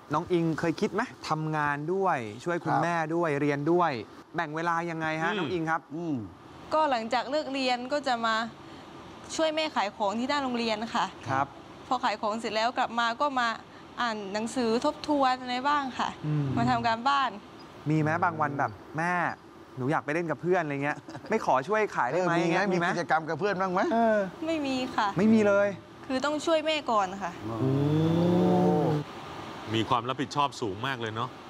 น้องอิงเคยคิดไหมทำงานด้วยช่วยคุณแม่ด้วยเรียนด้วย แบ่งเวลายังไงฮะน้องอิงครับก็หลังจากเลิกเรียนก็จะมาช่วยแม่ขายของที่หน้าโรงเรียนค่ะครับพอขายของเสร็จแล้วกลับมาก็มาอ่านหนังสือทบทวนอะไรบ้างค่ะ มาทำการบ้านมีไหมบางวันแบบแม่หนูอยากไปเล่นกับเพื่อนอะไรเงี้ย ไม่ขอช่วยขายได้ไหมมีไหมมีมีไหมกิจกรรมกับเพื่อนบ้างไหมไม่มีค่ะไม่มีเลยคือต้องช่วยแม่ก่อนค่ะมีความรับผิดชอบสูงมากเลยเนาะ